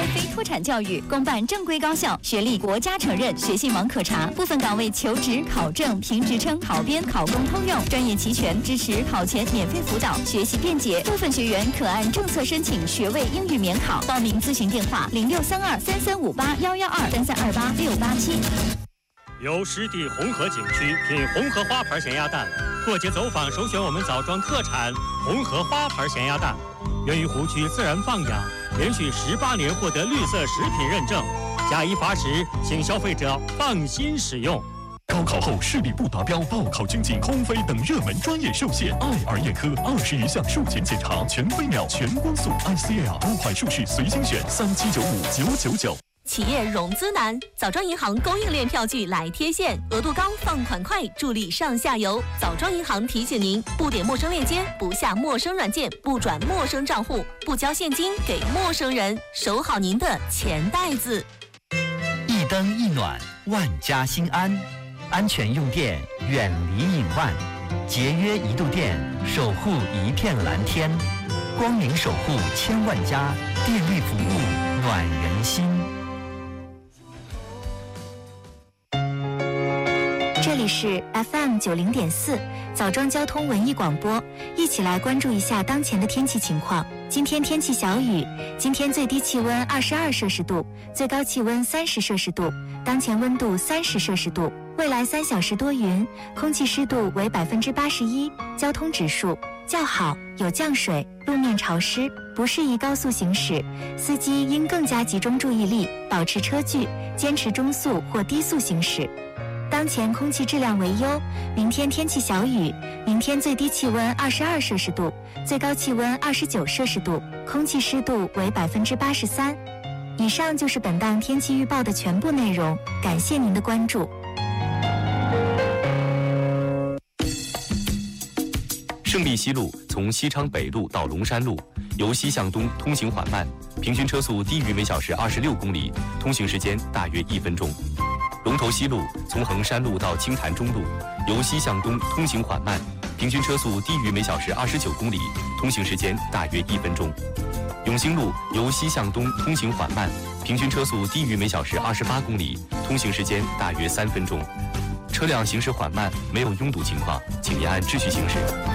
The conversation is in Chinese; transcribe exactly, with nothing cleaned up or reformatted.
非脱产教育，公办正规高校，学历国家承认，学信网可查。部分岗位求职、考证、评职称、考编、考公通用，专业齐全，支持考前免费辅导，学习便捷。部分学员可按政策申请学位英语免考。报名咨询电话：零六三二三三五八幺幺二三三二八六八七。 由湿地红河景区品红河花牌咸鸭蛋，过节走访首选我们枣庄特产红河花牌咸鸭蛋，源于湖区自然放养，连续十八年获得绿色食品认证，假一罚十，请消费者放心使用。 高考后视力不达标、报考军警、空飞等热门专业受限，爱尔眼科二十余项术前检查，全飞秒、全光速 I C L 多款术式随心选，三七九五九九九。 企业融资难，枣庄银行供应链票据来贴现，额度高，放款快，助力上下游。枣庄银行提醒您：不点陌生链接，不下陌生软件，不转陌生账户，不交现金给陌生人，守好您的钱袋子。 一灯一暖，万家心安。安全用电，远离隐患，节约一度电，守护一片蓝天。光明守护千万家，电力服务暖人心。 这里是 F M 九零点四枣庄交通文艺广播，一起来关注一下当前的天气情况。今天天气小雨，今天最低气温二十二摄氏度，最高气温三十摄氏度，当前温度三十摄氏度。未来三小时多云，空气湿度为百分之八十一，交通指数较好，有降水，路面潮湿，不适宜高速行驶，司机应更加集中注意力，保持车距，坚持中速或低速行驶。当前空气质量为优，明天天气小雨，明天最低气温二十二摄氏度，最高气温二十九摄氏度，空气湿度为百分之八十三。以上就是本档天气预报的全部内容，感谢您的关注。 胜利西路从西昌北路到龙山路，由西向东通行缓慢，平均车速低于每小时二十六公里，通行时间大约一分钟。龙头西路从衡山路到青潭中路，由西向东通行缓慢，平均车速低于每小时二十九公里，通行时间大约一分钟。永兴路由西向东通行缓慢，平均车速低于每小时二十八公里，通行时间大约三分钟。车辆行驶缓慢，没有拥堵情况，请您按秩序行驶。